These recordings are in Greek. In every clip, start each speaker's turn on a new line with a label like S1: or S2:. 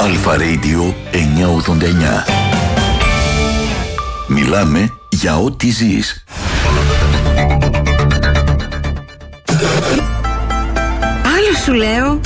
S1: Αλφα Radio 989. Μιλάμε για ό,τι ζεις.
S2: Άλλο σου λέω.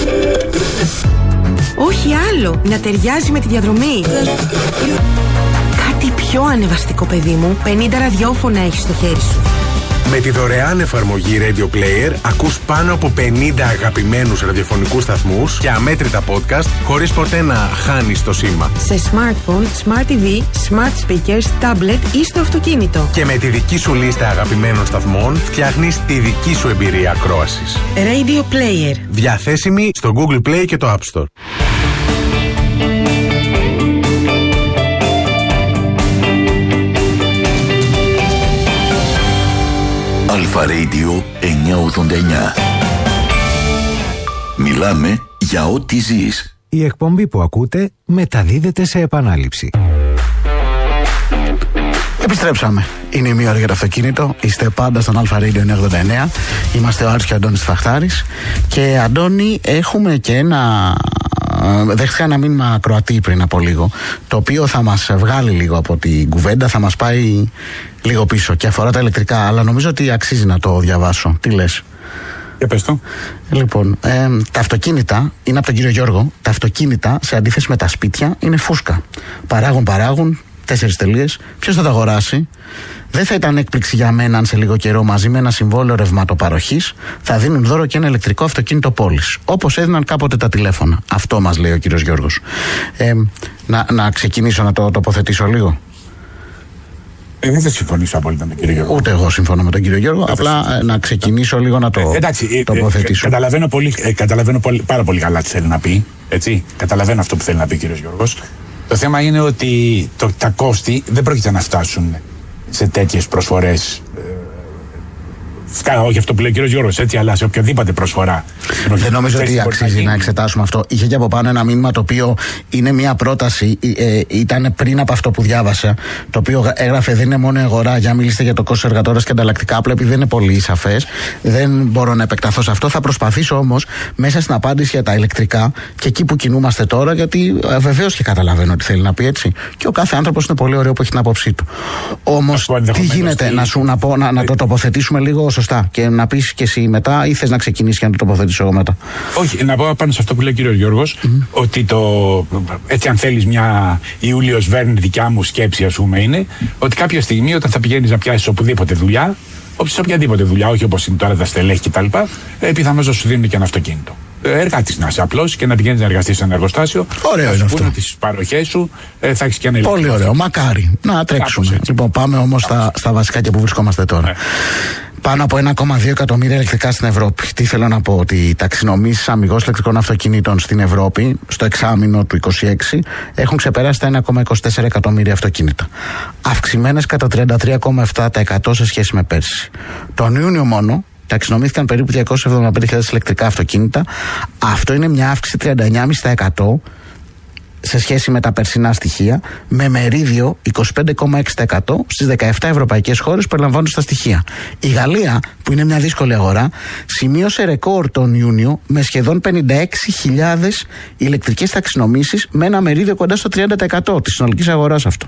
S2: Όχι άλλο. Να ταιριάζει με τη διαδρομή. Κάτι πιο ανεβαστικό, παιδί μου. 50 ραδιόφωνα έχεις στο χέρι σου.
S3: Με τη δωρεάν εφαρμογή Radio Player ακούς πάνω από 50 αγαπημένους ραδιοφωνικούς σταθμούς και αμέτρητα podcast χωρίς ποτέ να χάνεις το σήμα.
S2: Σε smartphone, smart TV, smart speakers, tablet ή στο αυτοκίνητο.
S3: Και με τη δική σου λίστα αγαπημένων σταθμών φτιάχνεις τη δική σου εμπειρία ακρόασης.
S2: Radio Player.
S3: Διαθέσιμη στο Google Play και το App Store.
S1: Αλφα Radio 989. Μιλάμε για ό,τι ζεις.
S4: Η εκπομπή που ακούτε μεταδίδεται σε επανάληψη.
S5: Επιστρέψαμε. Είναι η μία ώρα για το αυτοκίνητο. Είστε πάντα στον Αλφα Radio 989. Είμαστε ο Άρης και ο Αντώνης Φαχτάρης. Και Αντώνη, έχουμε και ένα... Δέχτηκα ένα μήνυμα Κροατή πριν από λίγο, το οποίο θα μας βγάλει λίγο από την κουβέντα, θα μας πάει λίγο πίσω και αφορά τα ηλεκτρικά, αλλά νομίζω ότι αξίζει να το διαβάσω. Τι λες?
S6: Για πες το.
S5: Λοιπόν, τα αυτοκίνητα, είναι από τον κύριο Γιώργο, τα αυτοκίνητα σε αντίθεση με τα σπίτια είναι φούσκα. Παράγουν, 4 τελείες. Ποιος θα τα αγοράσει? Δεν θα ήταν έκπληξη για μένα αν σε λίγο καιρό μαζί με ένα συμβόλαιο ρευματοπαροχής θα δίνουν δώρο και ένα ηλεκτρικό αυτοκίνητο πόλης. Όπως έδιναν κάποτε τα τηλέφωνα. Αυτό μας λέει ο κύριος Γιώργος. Να ξεκινήσω να το τοποθετήσω λίγο.
S6: Δεν θα συμφωνήσω απόλυτα με τον κύριο Γιώργο.
S5: Ούτε εγώ συμφωνώ με τον κύριο Γιώργο. Απλά να ξεκινήσω λίγο να το τοποθετήσω.
S6: Καταλαβαίνω πάρα πολύ καλά τι θέλει να πει. Έτσι. Καταλαβαίνω αυτό που θέλει να πει ο κύριος Γιώργος. Το θέμα είναι ότι τα κόστη δεν πρόκειται να φτάσουν σε τέτοιες προσφορές. Όχι αυτό που λέει ο κύριος Γιώργος, έτσι, αλλά σε οποιοδήποτε προσφορά.
S5: Δεν νομίζω ότι αξίζει να εξετάσουμε αυτό. Είχε και από πάνω ένα μήνυμα το οποίο είναι μια πρόταση, ήταν πριν από αυτό που διάβασα, το οποίο έγραφε δεν είναι μόνο η αγορά, για μιλήσετε για το κόστος εργατόρας και ανταλλακτικά, απλά επειδή δεν είναι πολύ σαφές, δεν μπορώ να επεκταθώ σε αυτό. Θα προσπαθήσω όμως μέσα στην απάντηση για τα ηλεκτρικά και εκεί που κινούμαστε τώρα, γιατί βεβαίως και καταλαβαίνω τι θέλει να πει, έτσι. Και ο κάθε άνθρωπος είναι πολύ ωραίο που έχει την άποψή του. Όμως, τι γίνεται, να το τοποθετήσουμε λίγο σωστά και να πεις και εσύ μετά, ή θες να ξεκινήσεις και να το τοποθετήσω εγώ μετά?
S6: Όχι, να πω πάνω σε αυτό που λέει ο κύριος Γιώργος, ότι έτσι αν θέλεις μια Ιούλιος Βέρν δικιά μου σκέψη, ας πούμε, είναι ότι κάποια στιγμή όταν θα πηγαίνεις να πιάσεις οπουδήποτε δουλειά, σε οποιαδήποτε δουλειά, όχι όπως είναι τώρα τα στελέχη κτλ., πιθανώς να σου δίνουν και ένα αυτοκίνητο. Εργάτης να είσαι απλός και να πηγαίνεις να εργαστείς σε ένα εργοστάσιο.
S5: Ωραίο είναι αυτό.
S6: Τις παροχές σου θα έχεις και ένα ηλεκτρικό.
S5: Πολύ ωραίο, μακάρι. Να τρέξουμε. Λοιπόν, πάμε όμως στα βασικά και που βρισκόμαστε τώρα. Πάνω από 1,2 εκατομμύρια ηλεκτρικά στην Ευρώπη. Τι θέλω να πω, ότι οι ταξινομήσεις αμιγώς ηλεκτρικών αυτοκινήτων στην Ευρώπη, στο εξάμηνο του 2026, έχουν ξεπεράσει τα 1,24 εκατομμύρια αυτοκίνητα. Αυξημένες κατά 33,7% σε σχέση με πέρσι. Τον Ιούνιο μόνο ταξινομήθηκαν περίπου 275.000 ηλεκτρικά αυτοκίνητα. Αυτό είναι μια αύξηση 39,5% σε σχέση με τα περσινά στοιχεία, με μερίδιο 25,6% στις 17 ευρωπαϊκές χώρες που περιλαμβάνουν στα στοιχεία. Η Γαλλία, που είναι μια δύσκολη αγορά, σημείωσε ρεκόρ τον Ιούνιο με σχεδόν 56.000 ηλεκτρικές ταξινομήσεις, με ένα μερίδιο κοντά στο 30% της συνολικής αγοράς αυτό.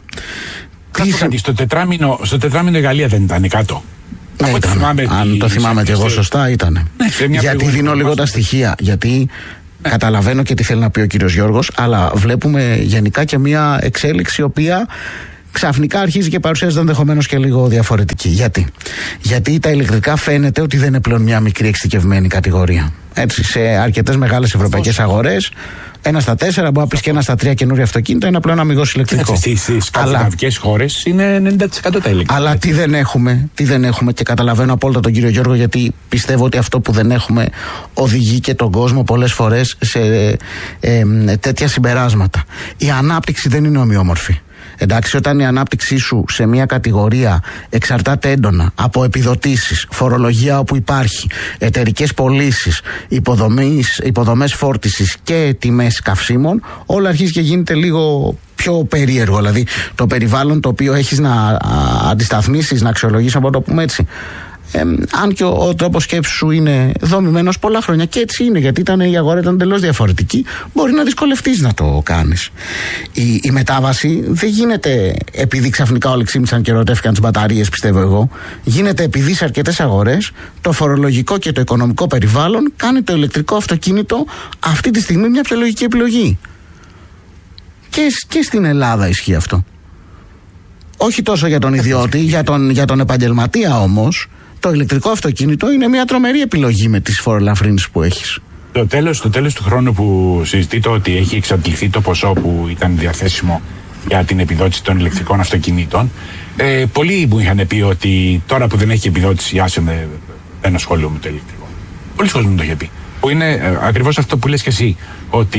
S6: Στο τετράμινο η Γαλλία δεν ήταν κάτω?
S5: Ναι, αν το θυμάμαι και εγώ σωστά ήταν. Γιατί δίνω λίγο τα στοιχεία, γιατί καταλαβαίνω και τι θέλει να πει ο κύριος Γιώργος, αλλά βλέπουμε γενικά και μια εξέλιξη η οποία ξαφνικά αρχίζει και παρουσιάζεται ενδεχομένως και λίγο διαφορετική. Γιατί τα ηλεκτρικά φαίνεται ότι δεν είναι πλέον μια μικρή εξειδικευμένη κατηγορία. Έτσι, σε αρκετές μεγάλες ευρωπαϊκές αγορές, 1 στα 4, μπορεί να πει και 1 στα 3 καινούργια αυτοκίνητα είναι απλά ένα αμιγώς ηλεκτρικό.
S6: Στις σκανδιναβικές χώρες είναι 90% τα ηλεκτρικά.
S5: Αλλά τι δεν έχουμε, και καταλαβαίνω απόλυτα τον κύριο Γιώργο, γιατί πιστεύω ότι αυτό που δεν έχουμε οδηγεί και τον κόσμο πολλές φορές σε τέτοια συμπεράσματα. Η ανάπτυξη δεν είναι ομοιόμορφη. Εντάξει, όταν η ανάπτυξή σου σε μια κατηγορία εξαρτάται έντονα από επιδοτήσεις, φορολογία όπου υπάρχει, εταιρικές πωλήσεις, υποδομές φόρτισης και τιμές καυσίμων, όλα αρχίζει και γίνεται λίγο πιο περίεργο. Δηλαδή το περιβάλλον το οποίο έχεις να αντισταθμίσεις, να αξιολογήσεις, από το πούμε έτσι, Αν και ο τρόπος σκέψης σου είναι δομημένος πολλά χρόνια, και έτσι είναι, γιατί η αγορά ήταν τελώς διαφορετική, μπορεί να δυσκολευτείς να το κάνεις. Η μετάβαση δεν γίνεται επειδή ξαφνικά όλοι ξύμισαν και ερωτεύτηκαν τις μπαταρίες, πιστεύω εγώ. Γίνεται επειδή σε αρκετές αγορές το φορολογικό και το οικονομικό περιβάλλον κάνει το ηλεκτρικό αυτοκίνητο αυτή τη στιγμή μια πιο λογική επιλογή. Και στην Ελλάδα ισχύει αυτό. Όχι τόσο για τον ιδιώτη, για τον επαγγελματία όμως, το ηλεκτρικό αυτοκίνητο είναι μια τρομερή επιλογή με τις φορολαφρύνσεις που έχεις.
S6: Το τέλος του χρόνου που συζητείτε ότι έχει εξαντληθεί το ποσό που ήταν διαθέσιμο για την επιδότηση των ηλεκτρικών αυτοκινήτων, πολλοί μου είχαν πει ότι τώρα που δεν έχει επιδότηση, δεν ασχολούμαι με το ηλεκτρικό. Πολλοί κόσμοι μου το είχε πει. Που είναι ακριβώς αυτό που λες και εσύ, ότι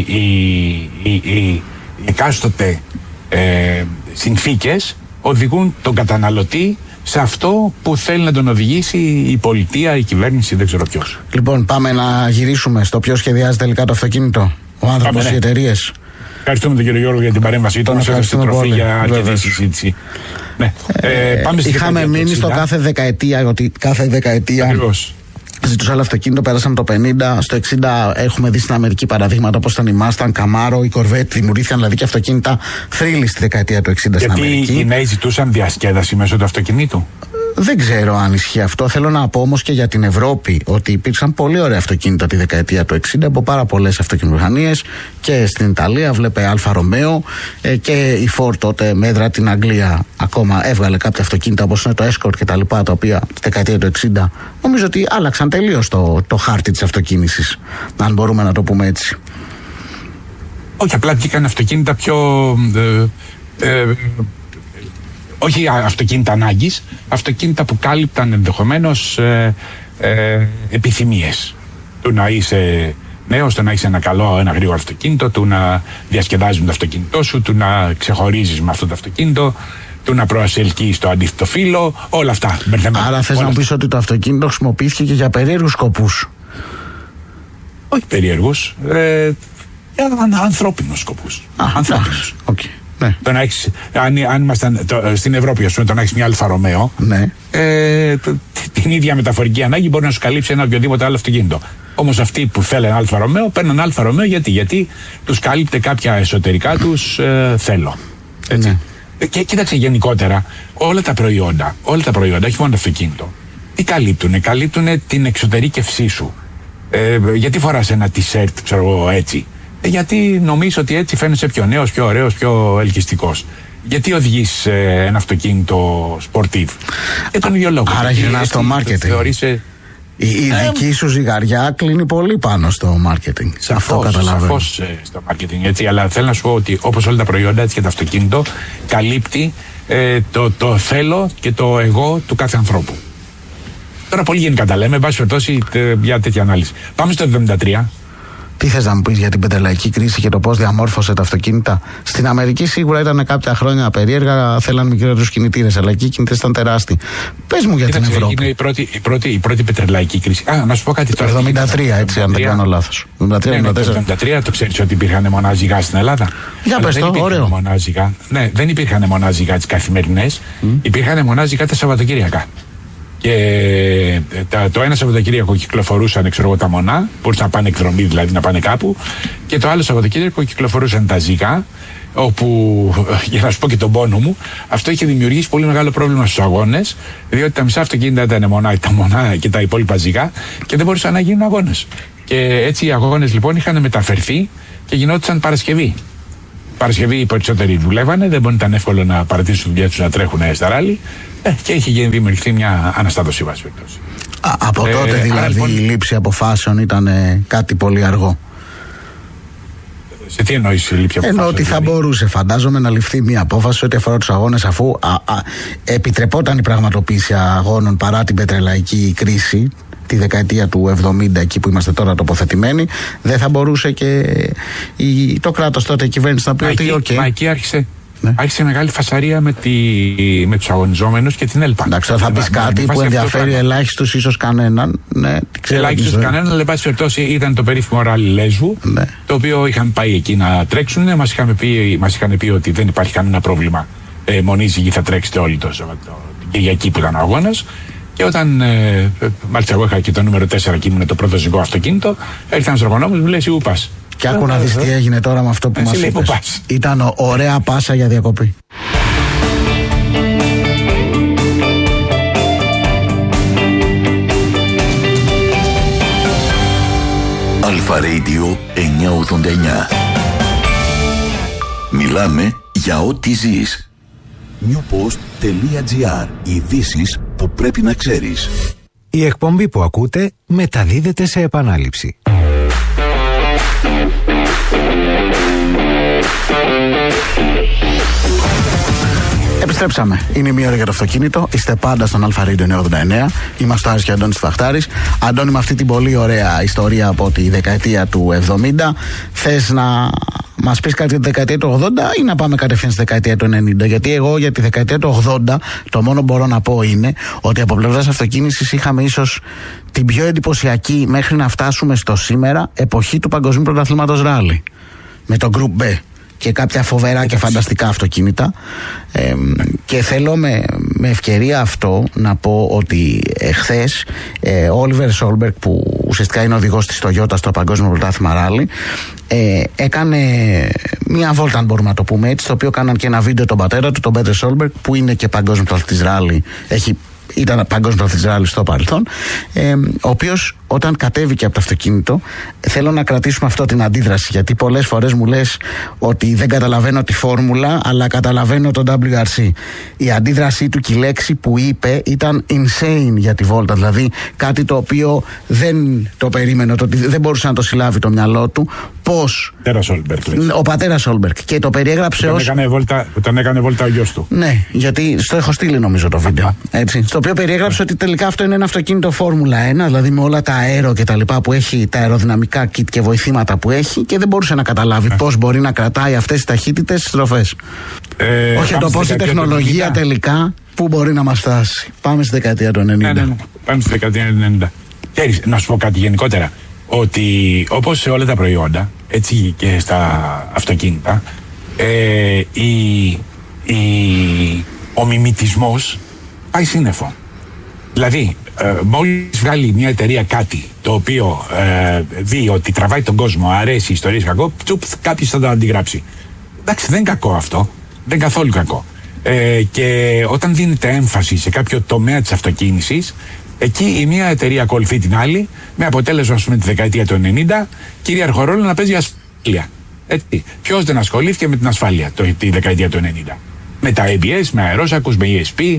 S6: οι εκάστοτε συνθήκες οδηγούν τον καταναλωτή σε αυτό που θέλει να τον οδηγήσει η πολιτεία, η κυβέρνηση, δεν ξέρω ποιος. Λοιπόν,
S5: πάμε να γυρίσουμε στο ποιος σχεδιάζει τελικά το αυτοκίνητο. Ο άνθρωπος, οι εταιρείες.
S6: Ευχαριστούμε τον κύριο Γιώργο για την παρέμβασή του. Μας έδωσε τροφή για αρκετή συζήτηση. Ναι.
S5: Είχαμε μείνει στο κάθε δεκαετία, ότι κάθε δεκαετία.
S6: Ακριβώς.
S5: Ζητούσα άλλο αυτοκίνητο, πέρασαν το 50, στο 60 έχουμε δει στην Αμερική παραδείγματα όπως ήταν η Mustang, Camaro, η Corvette, δημιουργήθηκαν δηλαδή και αυτοκίνητα θρύλοι στη δεκαετία του 60 στην Αμερική.
S6: Γιατί οι νέοι ζητούσαν διασκέδαση μέσω του αυτοκινήτου.
S5: Δεν ξέρω αν ισχύει αυτό. Θέλω να πω όμως και για την Ευρώπη ότι υπήρξαν πολύ ωραία αυτοκίνητα τη δεκαετία του 60 από πάρα πολλές αυτοκινητομηχανίες, και στην Ιταλία βλέπε Αλφα Ρωμαίο, και η Ford τότε με έδρα την Αγγλία ακόμα έβγαλε κάποια αυτοκίνητα όπως είναι το Escort και τα λοιπά, τα οποία τη δεκαετία του 60 νομίζω ότι άλλαξαν τελείως το χάρτη της αυτοκίνησης, αν μπορούμε να το πούμε έτσι.
S6: Όχι, απλά βγήκαν αυτοκίνητα πιο όχι αυτοκίνητα ανάγκης, αυτοκίνητα που κάλυπταν ενδεχομένως επιθυμίες. Του να είσαι νέος, του να είσαι ένα γρήγορο αυτοκίνητο, του να διασκεδάζεις με το αυτοκίνητό σου, του να ξεχωρίζεις με αυτό το αυτοκίνητο, του να προσελκύεις το αντίθετο φύλλο, όλα αυτά.
S5: Άρα θες να πεις ότι το αυτοκίνητο χρησιμοποιήθηκε και για περίεργους σκοπούς?
S6: Όχι περίεργους, για ανθρώπινους σκοπούς. Ανθρώπινους.
S5: Okay. Ναι.
S6: Το να έχεις, αν ήμασταν στην Ευρώπη, ας πούμε, το να έχεις μια Αλφα Ρωμαίο,
S5: ναι,
S6: την ίδια μεταφορική ανάγκη μπορεί να σου καλύψει ένα οποιοδήποτε άλλο αυτοκίνητο. Όμως αυτοί που θέλουν Αλφα Ρωμαίο παίρνουν Αλφα Ρωμαίο γιατί τους κάλυπτε κάποια εσωτερικά τους θέλω. Έτσι. Ναι. Και κοίταξε γενικότερα όλα τα προϊόντα, όχι μόνο το αυτοκίνητο, τι καλύπτουνε? Καλύπτουνε την εξωτερήκευσή σου. Γιατί φοράς ένα t-shirt, ξέρω εγώ, έτσι? Γιατί νομίζω ότι έτσι φαίνεσαι πιο νέος, πιο ωραίος, πιο ελκυστικός. Γιατί οδηγείς ένα αυτοκίνητο σπορτίβ? Για τον ίδιο λόγο.
S5: Άρα γυρνάς στο μάρκετινγκ. Η δική σου ζυγαριά κλείνει πολύ πάνω στο μάρκετινγκ. Αυτό καταλαβαίνω.
S6: Σαφώς στο μάρκετινγκ, έτσι. Αλλά θέλω να σου πω ότι όπως όλα τα προϊόντα, έτσι και το αυτοκίνητο καλύπτει το θέλω και το εγώ του κάθε ανθρώπου. Τώρα πολύ γενικά τα λέμε, εν πάση περιπτώσει, για τέτοια ανάλυση. Πάμε στο 73.
S5: Τι θες να μου πεις για την πετρελαϊκή κρίση και το πώς διαμόρφωσε τα αυτοκίνητα? Στην Αμερική σίγουρα ήταν κάποια χρόνια περίεργα, θέλαν μικρότερους κινητήρες, αλλά εκεί οι κινητές ήταν τεράστιοι. Πες μου για την Ευρώπη.
S6: Είναι η πρώτη πετρελαϊκή κρίση. Να σου πω κάτι τώρα.
S5: Το 73, έτσι, αν δεν κάνω λάθος.
S6: Το 73, το ξέρεις ότι υπήρχαν μονάζιγα στην Ελλάδα?
S5: Για πες το, ωραίο.
S6: Μονάζιγα. Ναι, δεν υπήρχαν μονάζιγα τις καθημερινές, υπήρχαν μονάζιγα τα Σαββατοκύριακα. Και το ένα Σαββατοκύριακο κυκλοφορούσαν τα μονά, μπορούσαν να πάνε εκδρομή, δηλαδή να πάνε κάπου, και το άλλο Σαββατοκύριακο κυκλοφορούσαν τα ζυγά, όπου, για να σου πω και τον πόνο μου, αυτό είχε δημιουργήσει πολύ μεγάλο πρόβλημα στους αγώνες, διότι τα μισά αυτοκίνητα ήταν μονά, τα μονά και τα υπόλοιπα ζυγά, και δεν μπορούσαν να γίνουν αγώνες. Και έτσι οι αγώνες λοιπόν είχαν μεταφερθεί και γινόντουσαν Παρασκευή. Παρασκευή οι περισσότεροι δουλεύανε, δεν ήταν εύκολο να παρατήσουν τη δουλειά τους να τρέχουν στα ράλι, και είχε δημιουργηθεί μια αναστάτωση βάση περιπτώσει.
S5: Από τότε δηλαδή λοιπόν, η λήψη αποφάσεων ήταν κάτι πολύ αργό.
S6: Σε τι εννοείς η λήψη αποφάσεων?
S5: Εννοώ ότι θα μπορούσε, φαντάζομαι, να ληφθεί μια απόφαση ό,τι αφορά τους αγώνες, αφού επιτρεπόταν η πραγματοποίηση αγώνων παρά την πετρελαϊκή κρίση τη δεκαετία του 70, εκεί που είμαστε τώρα τοποθετημένοι. Δεν θα μπορούσε και το κράτος τότε, η κυβέρνηση, να πει ότι
S6: Μα εκεί άρχισε μεγάλη φασαρία με τους αγωνιζόμενους και την ΕΛΠΑ.
S5: Εντάξει, θα πεις κάτι που ενδιαφέρει ελάχιστους, ίσως κανέναν. Ναι,
S6: ελάχιστους κανέναν, αλλά εν πάση περιπτώσει ήταν το περίφημο ράλι Λέσβου, ναι, το οποίο είχαν πάει εκεί να τρέξουν. Μας είχαν πει ότι δεν υπάρχει κανένα πρόβλημα. Μονίζυγοι θα τρέξετε όλοι την Κυριακή που ήταν ο αγώνας. Και όταν, μάλιστα εγώ είχα και το νούμερο 4 και ήμουν το πρώτο ζυγό αυτοκίνητο, έρθει ένας εργονόμος μου λέει: εσύ που πας?
S5: Και άκου να δεις τι έγινε τώρα με αυτό που μας είπες. Ήταν ωραία πάσα για διακοπή.
S1: Αλφα Radio 989. Μιλάμε για ό,τι ζεις. newpost.gr. Ειδήσεις που πρέπει να ξέρεις.
S4: Η εκπομπή που ακούτε μεταδίδεται σε επανάληψη.
S5: Επιστρέψαμε. Είναι η μία ώρα για το αυτοκίνητο. Είστε πάντα στον Αλφα Radio 989. Είμαστε ο Άρης και ο Αντώνης Φαχτάρης. Αντώνη, με αυτή την πολύ ωραία ιστορία από τη δεκαετία του 70, θες να μας πεις κάτι για τη δεκαετία του 80 ή να πάμε κατευθείαν στη δεκαετία του 90? Γιατί εγώ για τη δεκαετία του 80 το μόνο που μπορώ να πω είναι ότι από πλευράς αυτοκίνησης είχαμε ίσως την πιο εντυπωσιακή μέχρι να φτάσουμε στο σήμερα εποχή του Παγκοσμίου Πρωταθλήματος Ράλι. Με το Group B και κάποια φοβερά και φανταστικά αυτοκίνητα, και θέλω με ευκαιρία αυτό να πω ότι χθες ο Όλιβερ Σόλμπεργκ, που ουσιαστικά είναι οδηγός της Toyota στο Παγκόσμιο Πρωτάθλημα Ράλι, έκανε μια βόλτα, αν μπορούμε να το πούμε έτσι, στο οποίο κάναν και ένα βίντεο τον πατέρα του, τον Πέτερ Σόλμπεργκ, που είναι και παγκόσμιο πρωταθλητής Ράλι, ήταν παγκόσμιο πρωταθλητής Ράλι στο παρελθόν, ο οποίος όταν κατέβηκε από το αυτοκίνητο, θέλω να κρατήσουμε αυτό την αντίδραση, γιατί πολλές φορές μου λες ότι δεν καταλαβαίνω τη φόρμουλα, αλλά καταλαβαίνω το WRC. Η αντίδρασή του και η λέξη που είπε ήταν insane για τη βόλτα, δηλαδή κάτι το οποίο δεν το περίμενε, ότι δεν μπορούσε να το συλλάβει το μυαλό του. Πώς ο πατέρας Σόλμπεργκ, και το περιέγραψε ως...
S6: Όταν έκανε βόλτα ο γιος του.
S5: Ναι, γιατί στο έχω στείλει νομίζω το βίντεο, έτσι, στο οποίο περιέγραψε ότι τελικά αυτό είναι ένα αυτοκίνητο Φόρμουλα 1, δηλαδή με όλα τα αέρο και τα λοιπά που έχει, τα αεροδυναμικά kit και βοηθήματα που έχει, και δεν μπορούσε να καταλάβει πώς μπορεί να κρατάει αυτές τις ταχύτητες στις στροφές. Όχι το πώς η τεχνολογία τελικά που μπορεί να μας φτάσει. Πάμε στη δεκαετία του 90.
S6: Ναι. Πάμε στη δεκαετία του 90. Ξέρεις, να σου πω κάτι γενικότερα, ότι όπως σε όλα τα προϊόντα, έτσι και στα αυτοκίνητα, ο μιμητισμός πάει σύννεφο. Δηλαδή, μόλις βγάλει μια εταιρεία κάτι το οποίο δει ότι τραβάει τον κόσμο, αρέσει, ιστορίες κακό, κάποιος θα το αντιγράψει. Εντάξει, δεν είναι κακό αυτό, δεν είναι καθόλου κακό. Και όταν δίνεται έμφαση σε κάποιο τομέα της αυτοκίνησης, εκεί η μια εταιρεία ακολουθεί την άλλη, με αποτέλεσμα, ας πούμε, τη δεκαετία του 90, κυρίαρχο ρόλο να παίζει ασφάλεια. Ποιος δεν ασχολήθηκε με την ασφάλεια τη δεκαετία του 90? Με τα ABS, με αερόσακους, με ESP,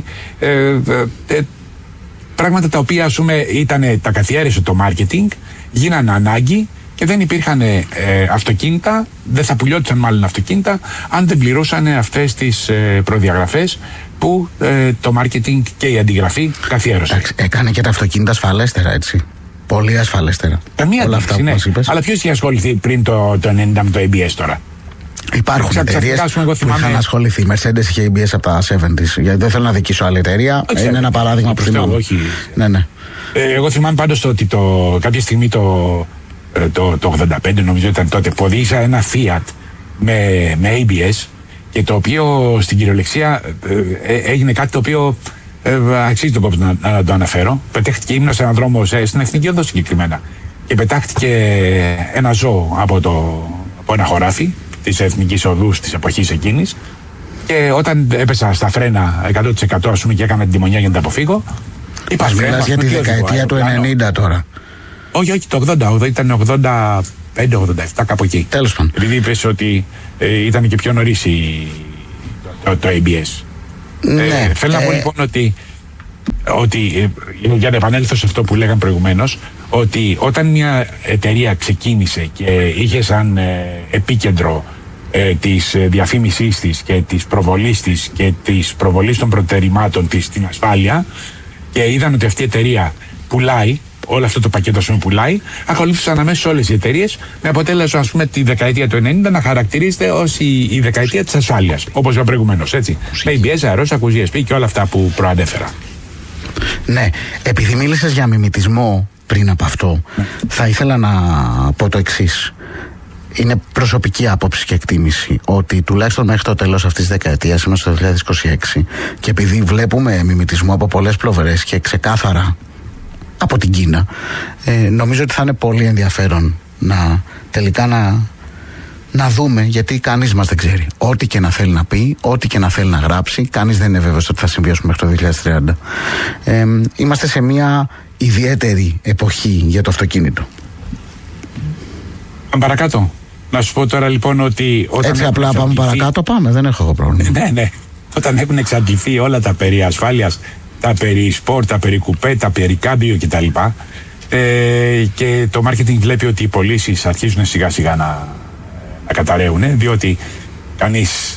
S6: πράγματα τα οποία, ας πούμε, τα καθιέρωσε το marketing, γίνανε ανάγκη και δεν υπήρχαν αυτοκίνητα, δεν θα πουλιόντουσαν μάλλον αυτοκίνητα αν δεν πληρούσαν αυτές τις προδιαγραφές που το marketing και η αντιγραφή καθιέρωσε.
S5: Έκανε και τα αυτοκίνητα ασφαλέστερα, έτσι. Πολύ ασφαλέστερα.
S6: Καμία αντίθεση, ναι. Αλλά ποιος είχε ασχοληθεί πριν το 90 με το ABS τώρα?
S5: Υπάρχουν εταιρείες που είχαν ασχοληθεί. Η Mercedes είχε ABS από τα 70's. Γιατί δεν θέλω να δικήσω άλλη εταιρεία. Είναι ένα παράδειγμα που θυμάμαι. Ναι.
S6: Εγώ θυμάμαι πάντως ότι κάποια στιγμή το 85, νομίζω ήταν τότε, που οδήγησα ένα Fiat με ABS, και το οποίο στην κυριολεξία έγινε κάτι το οποίο αξίζει τον κόπο να το αναφέρω. Πετέχτηκε, ήμουν σε έναν δρόμο στην Εθνική Οδό συγκεκριμένα, και πετάχτηκε ένα ζώο από ένα χωράφι της Εθνικής Οδούς της εποχής εκείνης, και όταν έπεσα στα φρένα 100%, ας πούμε, και έκανα την τιμονιά για να τα αποφύγω.
S5: Μιλάς για τη δεκαετία του 90 τώρα?
S6: Όχι, το 80, ήταν 85-87, κάπου εκεί.
S5: Τέλος πάντων.
S6: Επειδή είπες ότι ήταν και πιο νωρίς το ABS.
S5: Ναι.
S6: Θέλω να πω λοιπόν ότι για να επανέλθω σε αυτό που λέγαμε προηγουμένως, ότι όταν μια εταιρεία ξεκίνησε και είχε σαν επίκεντρο της διαφήμισής της και της προβολής της και της προβολής των προτεραιμάτων της στην ασφάλεια, και είδαν ότι αυτή η εταιρεία πουλάει, όλο αυτό το πακέτο, ας πούμε, πουλάει, ακολούθησαν αμέσως όλες οι εταιρείες, με αποτέλεσμα, ας πούμε, τη δεκαετία του 90 να χαρακτηρίζεται ως η δεκαετία της ασφάλειας, όπως είπα προηγουμένως, έτσι. Με ABS, αερόσακους, ESP και όλα αυτά που προανέφερα.
S5: Ναι, επειδή μίλησες για μιμητισμό πριν από αυτό, θα ήθελα να πω το εξής. είναι προσωπική άποψη και εκτίμηση ότι τουλάχιστον μέχρι το τέλος αυτής της δεκαετίας, είμαστε το 2026, και επειδή βλέπουμε μιμητισμό από πολλές πλευρές και ξεκάθαρα από την Κίνα, νομίζω ότι θα είναι πολύ ενδιαφέρον τελικά να δούμε, γιατί κανείς μας δεν ξέρει. Ό,τι και να θέλει να πει, ό,τι και να θέλει να γράψει, κανείς δεν είναι βέβαιος ότι θα συμβεί μέχρι το 2030. Είμαστε σε μια ιδιαίτερη εποχή για το αυτοκίνητο.
S6: Παρακάτω. Να σου πω τώρα λοιπόν ότι.
S5: Έτσι απλά πάμε παρακάτω, πάμε, δεν έχω εγώ πρόβλημα.
S6: Ναι. Όταν έχουν εξαντληθεί όλα τα περί ασφάλειας, τα περί σπορ, τα περί κουπέ, τα περί κάμπιο κτλ. Και το marketing βλέπει ότι οι πωλήσεις αρχίζουν σιγά σιγά να καταραίουν, διότι κανείς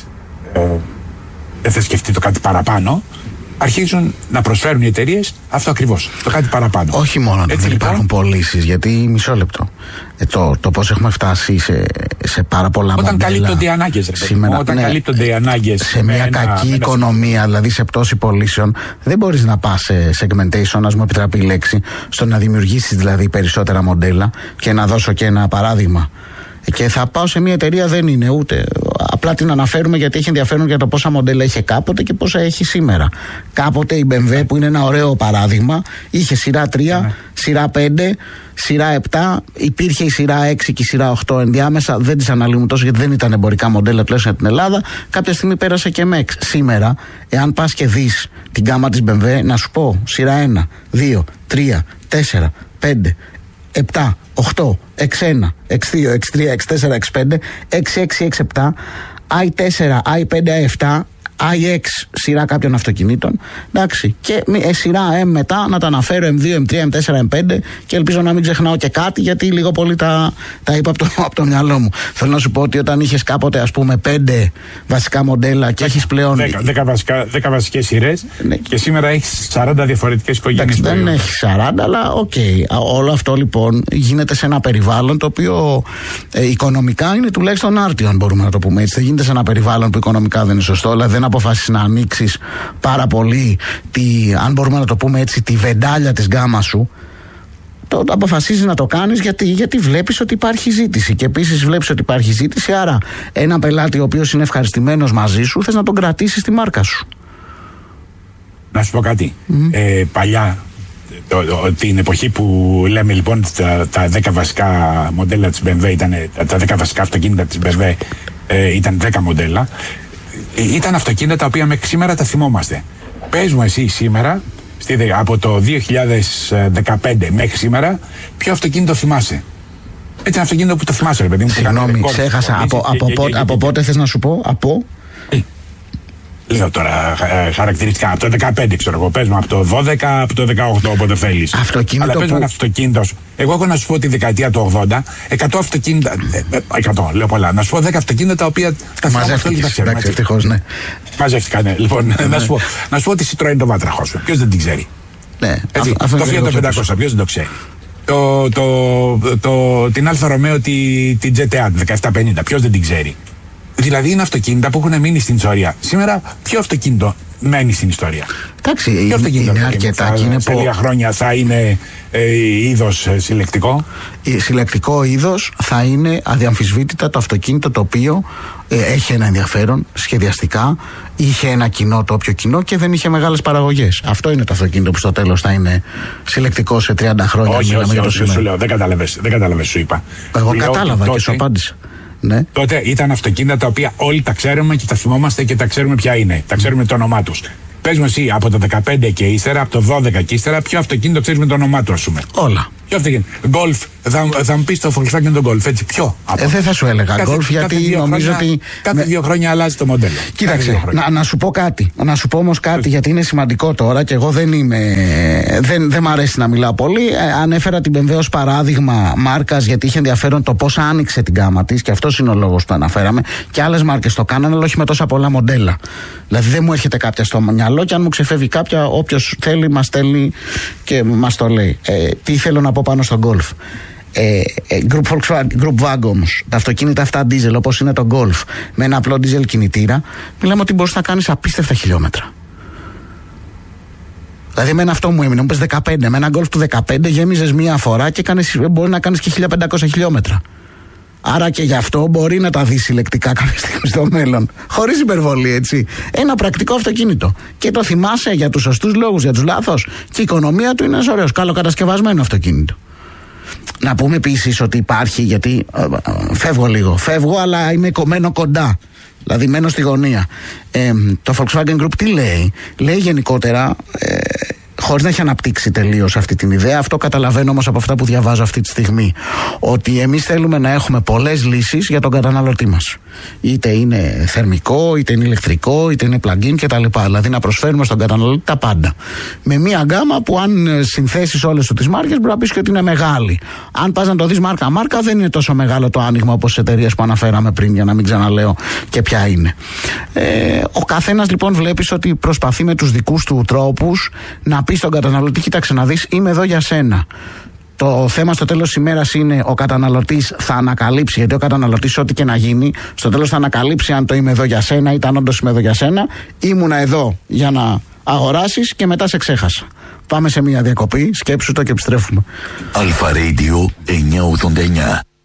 S6: δεν θα σκεφτεί το κάτι παραπάνω. Αρχίζουν να προσφέρουν οι εταιρείες αυτό ακριβώς, το κάτι παραπάνω.
S5: Όχι μόνο να δεν υπάρχουν πωλήσεις, γιατί μισό λεπτό. Το πώς έχουμε φτάσει σε πάρα πολλά μοντέλα.
S6: Όταν καλύπτονται οι ανάγκες,
S5: σήμερα,
S6: όταν καλύπτονται οι ανάγκες.
S5: Σε μια κακή οικονομία, δηλαδή σε πτώση πωλήσεων, δεν μπορείς να πας σε segmentation, ας μου επιτραπεί η λέξη, στο να δημιουργήσεις δηλαδή περισσότερα μοντέλα. Και να δώσω και ένα παράδειγμα. Και θα πάω σε μια εταιρεία, δεν είναι ούτε. Απλά την αναφέρουμε γιατί έχει ενδιαφέρον για το πόσα μοντέλα είχε κάποτε και πόσα έχει σήμερα. Κάποτε η BMW, που είναι ένα ωραίο παράδειγμα, είχε σειρά 3, σειρά 5, σειρά 7, υπήρχε η σειρά 6 και η σειρά 8 ενδιάμεσα. Δεν τις αναλύουμε τόσο γιατί δεν ήταν εμπορικά μοντέλα τουλάχιστον για την Ελλάδα. Κάποια στιγμή πέρασε και με 6. Σήμερα, εάν πας και δεις την γκάμα της BMW, να σου πω σειρά 1, 2, 3, 4, 5, 7, 8, X1, X2, X3, X4, X5, X6, X7, i4, i5, i7, iX, σειρά κάποιων αυτοκινήτων. Εντάξει. Και σειρά M μετά, να τα αναφέρω M2, M3, M4, M5, και ελπίζω να μην ξεχνάω και κάτι, γιατί λίγο πολύ τα είπα από το μυαλό μου. Θέλω να σου πω ότι όταν είχες κάποτε, ας πούμε, 5 βασικά μοντέλα και έχεις πλέον
S6: 10 βασικές σειρές, ναι, και σήμερα έχεις 40 διαφορετικές οικογένειες.
S5: Δεν έχει 40, αλλά οκ. Όλο αυτό λοιπόν γίνεται σε ένα περιβάλλον το οποίο οικονομικά είναι τουλάχιστον άρτιο, αν μπορούμε να το πούμε έτσι. Δεν γίνεται σε ένα περιβάλλον που οικονομικά δεν είναι σωστό, αλλά δεν αποφάσεις να ανοίξεις πάρα πολύ αν μπορούμε να το πούμε έτσι, τη βεντάλια της γκάμας σου. Το αποφασίζεις να το κάνεις γιατί βλέπεις ότι υπάρχει ζήτηση, και επίσης βλέπεις ότι υπάρχει ζήτηση, άρα ένα πελάτη ο οποίος είναι ευχαριστημένος μαζί σου, θες να τον κρατήσεις στη μάρκα σου.
S6: Να σου πω κάτι. Παλιά, την εποχή που λέμε λοιπόν τα 10 βασικά μοντέλα της BMW τα 10 βασικά αυτοκίνητα της BMW ήταν 10 μοντέλα. Ήταν αυτοκίνητα τα οποία μέχρι σήμερα τα θυμόμαστε. Πες μου εσύ σήμερα, από το 2015 μέχρι σήμερα, ποιο αυτοκίνητο θυμάσαι? Έτσι, ένα αυτοκίνητο που το θυμάσαι, ρε παιδί μου.
S5: Συγγνώμη, ξέχασα. Από πότε θες να σου πω?
S6: Λέω τώρα χαρακτηριστικά. Από το 15, ξέρω εγώ. Πες μου από το 12, από το 18, όποτε θέλεις.
S5: Αυτοκίνητο.
S6: Αλλά πες μου ένα αυτοκίνητο. Εγώ έχω να σου πω τη δεκαετία του 80, 100 αυτοκίνητα. 100, λέω πολλά. Να σου πω 10 αυτοκίνητα τα οποία τα
S5: μαζεύτηκες. Εντάξει, ευτυχώς, ναι.
S6: Μαζεύτηκα, ναι. Λοιπόν, να σου πω τη Citroën το βάτραχό σου. Ποιος δεν την ξέρει?
S5: Ναι,
S6: το Fiat 500, ποιος δεν το ξέρει? Την Alfa Romeo, την GTA 1750, ποιος δεν την ξέρει? Δηλαδή είναι αυτοκίνητα που έχουν μείνει στην ιστορία. Σήμερα ποιο αυτοκίνητο μένει στην ιστορία?
S5: Εντάξει, είναι αρκετά.
S6: Σε λίγα χρόνια θα είναι είδος συλλεκτικό.
S5: Συλλεκτικό είδος θα είναι αδιαμφισβήτητα το αυτοκίνητο το οποίο έχει ένα ενδιαφέρον σχεδιαστικά, είχε ένα κοινό, το όποιο κοινό, και δεν είχε μεγάλες παραγωγές. Αυτό είναι το αυτοκίνητο που στο τέλος θα είναι συλλεκτικό σε 30 χρόνια.
S6: Όχι, σου λέω, δεν κατάλαβες, σου είπα.
S5: Εγώ κατάλαβα και σου απάντησα. Ναι.
S6: Τότε ήταν αυτοκίνητα τα οποία όλοι τα ξέρουμε και τα θυμόμαστε και τα ξέρουμε ποια είναι. Τα ξέρουμε το όνομά τους. Πες μου εσύ, από το 15 και ύστερα, από το 12 και ύστερα, ποιο αυτοκίνητο ξέρεις με το όνομά του, ας πούμε?
S5: Όλα.
S6: Ποιο αυτοκίνητο? Golf. Θα μου πεις το Volkswagen το Golf, έτσι. Ποιο?
S5: Δεν θα σου έλεγα Golf, γιατί νομίζω ότι.
S6: Κάθε 2 χρόνια αλλάζει το μοντέλο.
S5: Κοίταξε, να σου πω κάτι. Να σου πω όμως κάτι, γιατί είναι σημαντικό τώρα και εγώ δεν μ' αρέσει να μιλάω πολύ. Ανέφερα την BMW ως παράδειγμα μάρκας, γιατί είχε ενδιαφέρον το πώς άνοιξε την γκάμα της, και αυτός είναι ο λόγος που αναφέραμε. Και άλλες μάρκες το κάνανε, αλλά όχι με τόσα πολλά μοντέλα. Δηλαδή δεν μου έρχεται κάποια στο μυαλό, και αν μου ξεφεύγει κάποια, όποιος θέλει μας στέλνει και μας το λέει. Τι θέλω να πω πάνω στο Golf? Group Wagons, τα αυτοκίνητα αυτά diesel, όπως είναι το Golf, με ένα απλό diesel κινητήρα, μιλάμε ότι μπορείς να κάνεις απίστευτα χιλιόμετρα. Δηλαδή, εμένα αυτό μου έμεινε. Μου πες 15. Με ένα Golf του 15 γέμιζες μία φορά και μπορεί να κάνεις και 1500 χιλιόμετρα. Άρα και γι' αυτό μπορεί να τα δει συλλεκτικά κάποια στιγμή στο μέλλον. Χωρίς υπερβολή, έτσι. Ένα πρακτικό αυτοκίνητο. Και το θυμάσαι για τους σωστούς λόγους, για τους λάθος. Και η οικονομία του είναι ένας ωραίος, καλοκατασκευασμένο αυτοκίνητο. Να πούμε επίσης ότι υπάρχει, γιατί φεύγω αλλά είμαι κομμένο κοντά. Δηλαδή μένω στη γωνία. Το Volkswagen Group τι λέει? Λέει γενικότερα, χωρίς να έχει αναπτύξει τελείως αυτή την ιδέα, αυτό καταλαβαίνω όμως από αυτά που διαβάζω αυτή τη στιγμή, ότι εμείς θέλουμε να έχουμε πολλές λύσεις για τον καταναλωτή μας. Είτε είναι θερμικό, είτε είναι ηλεκτρικό, είτε είναι plug-in κτλ. Δηλαδή να προσφέρουμε στον καταναλωτή τα πάντα. Με μία γκάμα που, αν συνθέσεις όλες τις μάρκες, μπορεί να πεις και ότι είναι μεγάλη. Αν πας να το δεις μάρκα-μάρκα, δεν είναι τόσο μεγάλο το άνοιγμα όπως στις εταιρείες που αναφέραμε πριν, για να μην ξαναλέω και ποια είναι. Ο καθένας λοιπόν βλέπεις ότι προσπαθεί με τους δικούς του τρόπους να πει στον καταναλωτή: κοίταξε να δεις, είμαι εδώ για σένα. Το θέμα στο τέλος της ημέρας είναι ο καταναλωτής θα ανακαλύψει, γιατί ο καταναλωτής, ό,τι και να γίνει, στο τέλος θα ανακαλύψει αν το είμαι εδώ για σένα, ήταν όντως είμαι εδώ για σένα, ήμουνα εδώ για να αγοράσεις και μετά σε ξέχασα. Πάμε σε μια διακοπή, σκέψου το και επιστρέφουμε.
S1: Αλφα Radio 989.